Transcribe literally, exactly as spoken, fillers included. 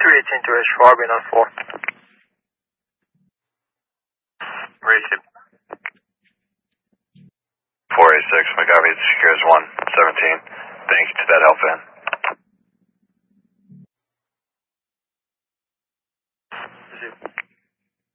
three eighteen to Schwab, on four. Receive. four eight six, McGovey, secures one seventeen. Thank you to that help in.